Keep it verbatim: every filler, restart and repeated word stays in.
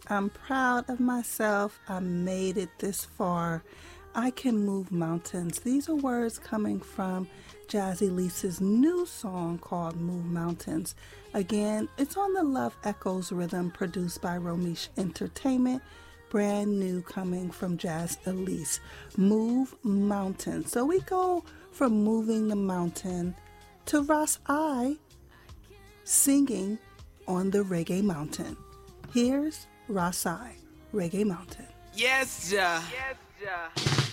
I'm proud of myself. I made it this far. I can move mountains. These are words coming from Jazzy Lisa's new song called Move Mountains. Again, it's on the Love Echoes rhythm produced by Romeich Entertainment. Brand new coming from Jazz Elise. Move Mountains. So we go from moving the mountain to Ras I singing on the Reggae Mountain. Here's Ras I, Reggae Mountain. Yes, ja. Yes, ja.